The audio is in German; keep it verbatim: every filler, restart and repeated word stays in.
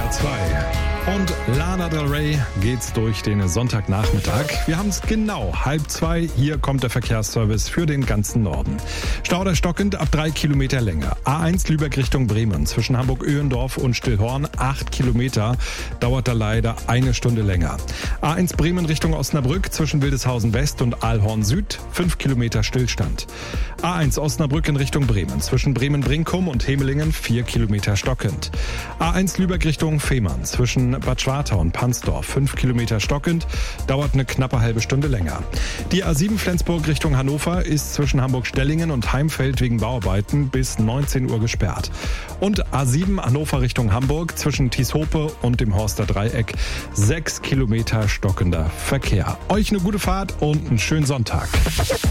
R zwei. Und Lana Del Rey geht's durch den Sonntagnachmittag. Wir haben es genau halb zwei. Hier kommt der Verkehrsservice für den ganzen Norden. Stauder stockend ab drei Kilometer Länge. A eins Lübeck Richtung Bremen. Zwischen Hamburg-Öhendorf und Stillhorn acht Kilometer. Dauert da leider eine Stunde länger. A eins Bremen Richtung Osnabrück. Zwischen Wildeshausen West und Aalhorn Süd. fünf Kilometer Stillstand. A eins Osnabrück in Richtung Bremen. Zwischen Bremen-Brinkum und Hemelingen vier Kilometer stockend. A eins Lübeck Richtung Fehmarn. Zwischen Bad Schwartau und Pansdorf fünf Kilometer stockend, dauert eine knappe halbe Stunde länger. Die A sieben Flensburg Richtung Hannover ist zwischen Hamburg-Stellingen und Heimfeld wegen Bauarbeiten bis neunzehn Uhr gesperrt. Und A sieben Hannover Richtung Hamburg zwischen Tieshope und dem Horster Dreieck sechs Kilometer stockender Verkehr. Euch eine gute Fahrt und einen schönen Sonntag.